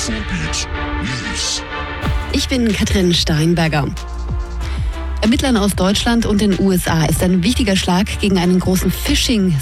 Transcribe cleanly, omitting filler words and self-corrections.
Infobeat News. Ich bin Katrin Steinberger. Ermittlern aus Deutschland und den USA ist ein wichtiger Schlag gegen einen großen Phishing